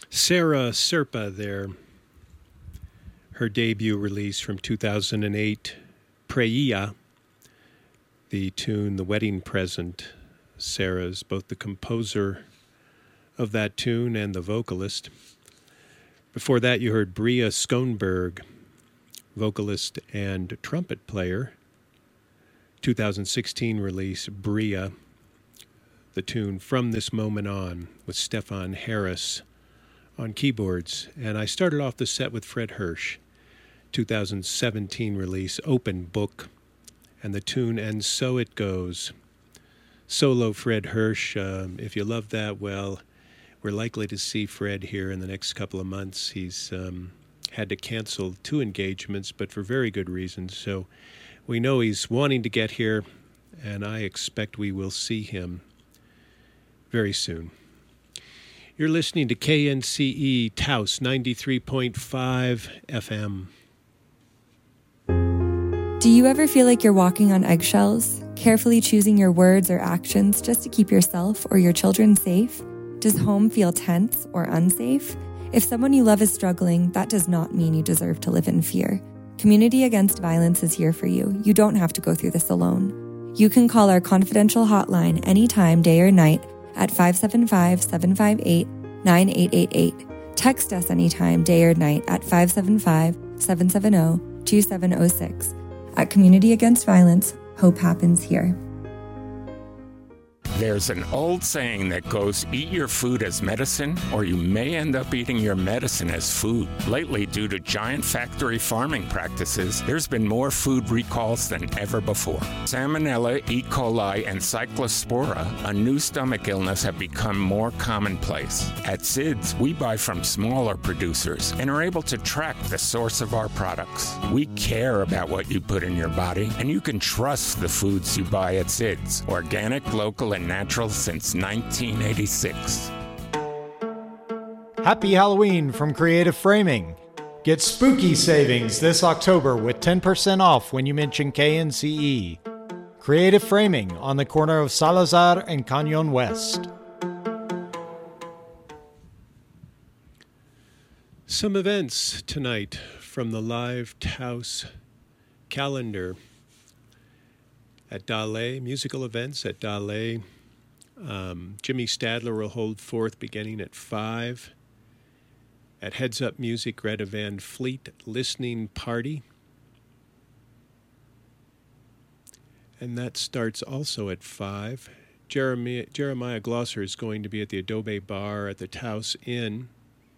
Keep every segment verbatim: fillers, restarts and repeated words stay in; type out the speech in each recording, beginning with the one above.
Sarah Serpa there. Her debut release from two thousand eight, Preia, the tune The Wedding Present. Sarah's both the composer of that tune and the vocalist. Before that, you heard Bria Schoenberg, vocalist and trumpet player. two thousand sixteen release, Bria, the tune From This Moment On, with Stefan Harris on keyboards. And I started off the set with Fred Hirsch, two thousand seventeen release, Open Book, and the tune And So It Goes. Solo Fred Hirsch. Um, if you love that, well, we're likely to see Fred here in the next couple of months. He's um, had to cancel two engagements, but for very good reasons. So we know he's wanting to get here, and I expect we will see him very soon. You're listening to K N C E Taos ninety-three point five F M. Do you ever feel like you're walking on eggshells, carefully choosing your words or actions just to keep yourself or your children safe? Does home feel tense or unsafe? If someone you love is struggling, that does not mean you deserve to live in fear. Community Against Violence is here for you. You don't have to go through this alone. You can call our confidential hotline anytime, day or night, at five seven five, seven five eight, nine eight eight eight. Text us anytime, day or night, at five seven five, seven seven zero, two seven zero six. At Community Against Violence, hope happens here. There's an old saying that goes, eat your food as medicine, or you may end up eating your medicine as food. Lately, due to giant factory farming practices, there's been more food recalls than ever before. Salmonella, E. coli, and Cyclospora, a new stomach illness, have become more commonplace. At S I D S, we buy from smaller producers and are able to track the source of our products. We care about what you put in your body, and you can trust the foods you buy at S I D S. Organic, local, and natural since nineteen eighty-six. Happy Halloween from Creative Framing. Get spooky savings this October with ten percent off when you mention K N C E. Creative Framing on the corner of Salazar and Cañon West. Some events tonight from the Live Taos calendar. At Dale, musical events at Dale. Um, Jimmy Stadler will hold forth beginning at five. At Heads Up Music, Greta Van Fleet listening party. And that starts also at five. Jeremiah, Jeremiah Glosser is going to be at the Adobe Bar at the Taos Inn.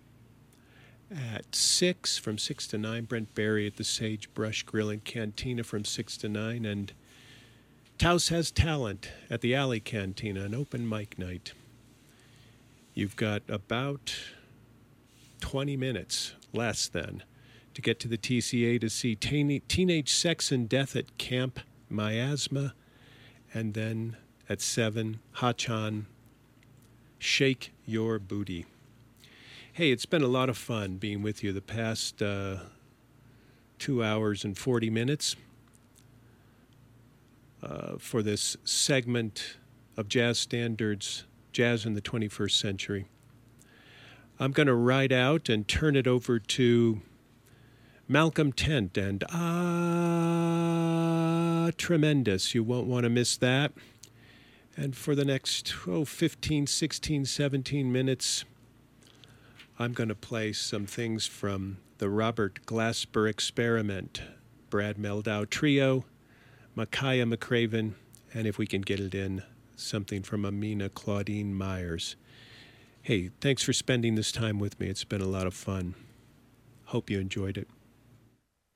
At six, from six to nine, Brent Berry at the Sagebrush Grill and Cantina from six to nine. And Taos Has Talent at the Alley Cantina, an open mic night. You've got about twenty minutes, less than, to get to the T C A to see teen- Teenage Sex and Death at Camp Miasma. And then at seven, Hachan, Shake Your Booty. Hey, it's been a lot of fun being with you the past uh, two hours and forty minutes. Uh, for this segment of Jazz Standards, Jazz in the twenty-first Century. I'm going to ride out and turn it over to Malcolm Tent and Ah Tremendous. You won't want to miss that. And for the next oh, fifteen, sixteen, seventeen minutes, I'm going to play some things from the Robert Glasper Experiment, Brad Meldau Trio, Micaiah McCraven, and if we can get it in, something from Amina Claudine Myers. Hey, thanks for spending this time with me. It's been a lot of fun. Hope you enjoyed it.